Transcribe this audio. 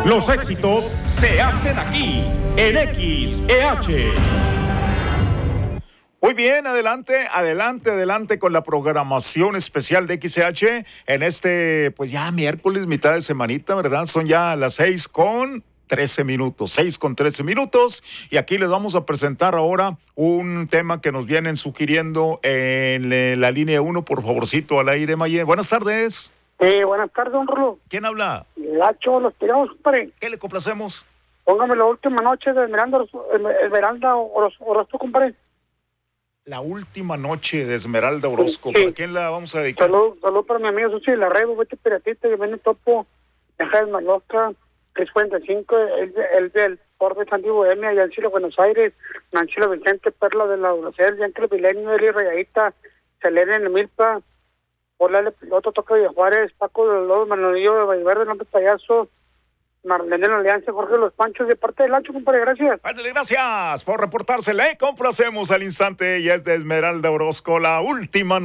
Los éxitos se hacen aquí, en XEH. Muy bien, adelante con la programación especial de XEH en este, pues ya miércoles, mitad de semanita, ¿verdad? Son ya las 6:13 minutos, y aquí les vamos a presentar ahora un tema que nos vienen sugiriendo en la línea 1, por favorcito, al aire, Maye. Buenas tardes. Buenas tardes, don Rulo. ¿Quién habla? Lacho, los tiramos, compadre. ¿Qué le complacemos? Póngame la última noche de Esmeralda Orozco, compadre. La última noche de Esmeralda Orozco. Sí. ¿Para quién la vamos a dedicar? Salud para mi amigo Susi Larrego, vete piratita, que viene topo, deja de Maloca, 345, el del Orbe Santi Bohemia, Yancilo Buenos Aires, Mancilo Vicente, Perla de la Bracel, Yancilo Milenio, Eli Rayadita, Selene en Milpa, Hola, el piloto, Toca de Juárez, Paco de los Lobos, Manolillo de Valverde, López Payaso, Marlene de la Alianza, Jorge de los Panchos, de parte del Lacho, compadre, gracias. Ándale, gracias por reportarse. Le complacemos al instante. Ella es de Esmeralda Orozco, la última